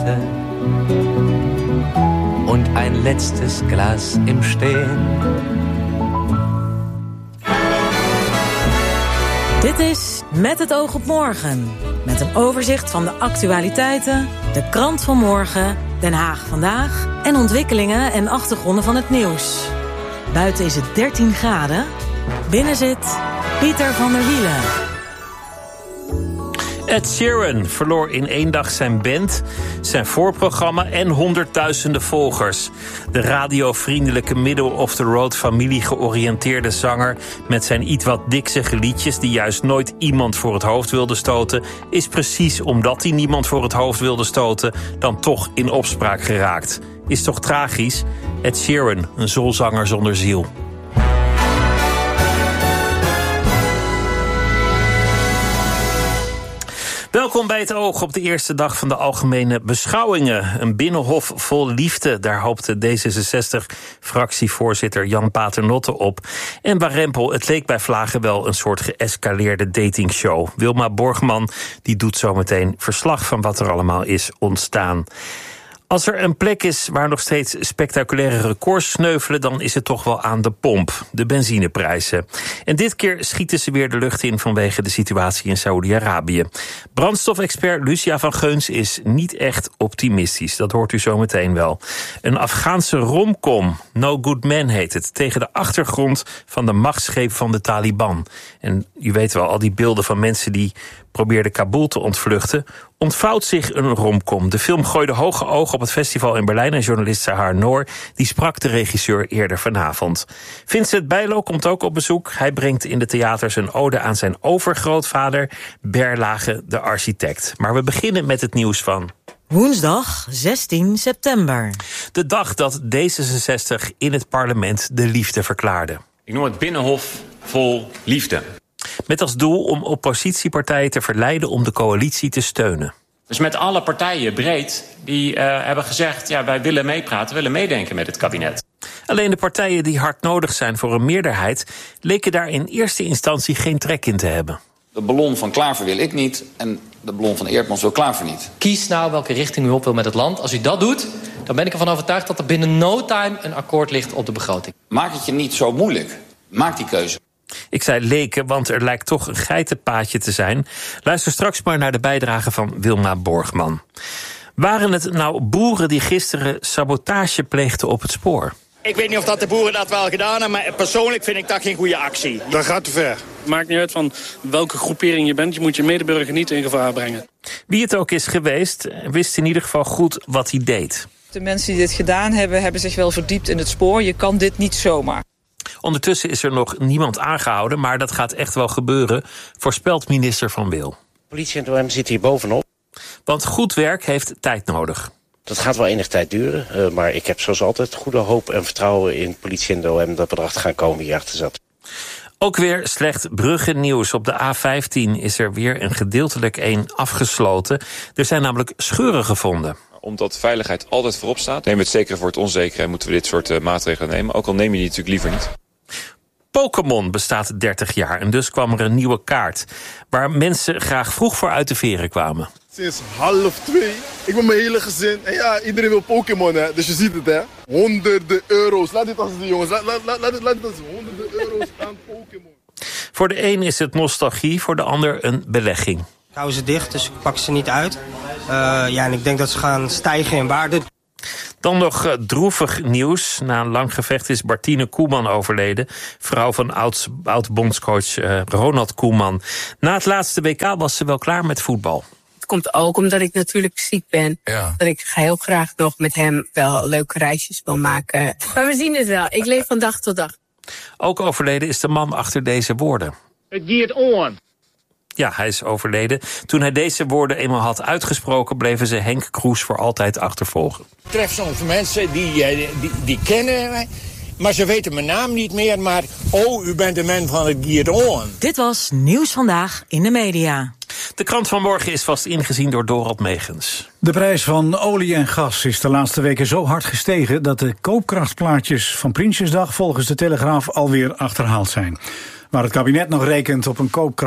und ein letztes Glas im Stehen. Dit is Met het oog op morgen. Met een overzicht van de actualiteiten, de krant van morgen, Den Haag vandaag en ontwikkelingen en achtergronden van het nieuws. Buiten is het 13 graden. Binnen zit Pieter van der Wielen. Ed Sheeran verloor in 1 dag zijn band, zijn voorprogramma en honderdduizenden volgers. De radiovriendelijke middle-of-the-road familie-georiënteerde zanger met zijn iets wat diksige liedjes die juist nooit iemand voor het hoofd wilde stoten, is precies omdat hij niemand voor het hoofd wilde stoten dan toch in opspraak geraakt. Is toch tragisch? Ed Sheeran, een zoolzanger zonder ziel. Welkom bij het oog op de eerste dag van de algemene beschouwingen. Een binnenhof vol liefde, daar hoopte D66-fractievoorzitter Jan Paternotte op. En Warempel, het leek bij vlagen wel een soort geëscaleerde datingshow. Wilma Borgman die doet zometeen verslag van wat er allemaal is ontstaan. Als er een plek is waar nog steeds spectaculaire records sneuvelen, dan is het toch wel aan de pomp, de benzineprijzen. En dit keer schieten ze weer de lucht in vanwege de situatie in Saoedi-Arabië. Brandstofexpert Lucia van Geuns is niet echt optimistisch, dat hoort u zo meteen wel. Een Afghaanse romcom, No Good Man heet het, tegen de achtergrond van de machtsgreep van de Taliban. En u weet wel, al die beelden van mensen die probeerden Kabul te ontvluchten, ontvouwt zich een romcom. De film gooide hoge ogen op het festival in Berlijn en journalist Sahar Noor die sprak de regisseur eerder vanavond. Vincent Bijlo komt ook op bezoek. Hij brengt in de theaters een ode aan zijn overgrootvader, Berlage de architect. Maar we beginnen met het nieuws van Woensdag 16 september. De dag dat D66 in het parlement de liefde verklaarde. Ik noem het binnenhof vol liefde. Met als doel om oppositiepartijen te verleiden om de coalitie te steunen. Dus met alle partijen breed die hebben gezegd, ja, wij willen meepraten, willen meedenken met het kabinet. Alleen de partijen die hard nodig zijn voor een meerderheid leken daar in eerste instantie geen trek in te hebben. De ballon van Klaver wil ik niet en de ballon van Eertmans wil Klaver niet. Kies nou welke richting u op wil met het land. Als u dat doet, dan ben ik ervan overtuigd dat er binnen no time een akkoord ligt op de begroting. Maak het je niet zo moeilijk. Maak die keuze. Ik zei leken, want er lijkt toch een geitenpaadje te zijn. Luister straks maar naar de bijdrage van Wilma Borgman. Waren het nou boeren die gisteren sabotage pleegden op het spoor? Ik weet niet of dat de boeren dat wel gedaan hebben, maar persoonlijk vind ik dat geen goede actie. Dat gaat te ver. Het maakt niet uit van welke groepering je bent, je moet je medeburger niet in gevaar brengen. Wie het ook is geweest, wist in ieder geval goed wat hij deed. De mensen die dit gedaan hebben, hebben zich wel verdiept in het spoor. Je kan dit niet zomaar. Ondertussen is er nog niemand aangehouden, maar dat gaat echt wel gebeuren, voorspelt minister Van Wil. Politie en OM zit hier bovenop. Want goed werk heeft tijd nodig. Dat gaat wel enig tijd duren, maar ik heb zoals altijd goede hoop en vertrouwen in politie en OM dat we erachter gaan komen wie achter zat. Ook weer slecht bruggennieuws. Op de A15 is er weer een gedeeltelijk één afgesloten. Er zijn namelijk scheuren gevonden. Omdat veiligheid altijd voorop staat. Neem het zekere voor het onzekere en moeten we dit soort maatregelen nemen. Ook al neem je die natuurlijk liever niet. Pokémon bestaat 30 jaar en dus kwam er een nieuwe kaart waar mensen graag vroeg voor uit de veren kwamen. Sinds 1:30. Ik ben mijn hele gezin. En ja, iedereen wil Pokémon, hè. Dus je ziet het, hè. Honderden euro's. Laat dit als de jongens. Laat dit als honderden euro's aan Pokémon. Voor de een is het nostalgie, voor de ander een belegging. Ik hou ze dicht, dus ik pak ze niet uit. En ik denk dat ze gaan stijgen in waarde. Dan nog droevig nieuws. Na een lang gevecht is Bartine Koeman overleden. Vrouw van oud-bondscoach Ronald Koeman. Na het laatste WK was ze wel klaar met voetbal. Het komt ook omdat ik natuurlijk ziek ben. Ja. Dat ik heel graag nog met hem wel leuke reisjes wil maken. Maar we zien het wel. Ik leef van dag tot dag. Ook overleden is de man achter deze woorden. Het gaat on. Ja, hij is overleden. Toen hij deze woorden eenmaal had uitgesproken, bleven ze Henk Kroes voor altijd achtervolgen. Ik tref soms mensen die kennen mij, maar ze weten mijn naam niet meer. Maar, u bent de man van het Giert On. Dit was Nieuws Vandaag in de Media. De krant van morgen is vast ingezien door Dorot Megens. De prijs van olie en gas is de laatste weken zo hard gestegen dat de koopkrachtplaatjes van Prinsjesdag volgens de Telegraaf alweer achterhaald zijn. Waar het kabinet nog rekent op een koopkracht